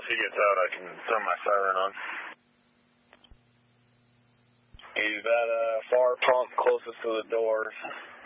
he gets out, I can turn my siren on. He's at a far pump closest to the doors.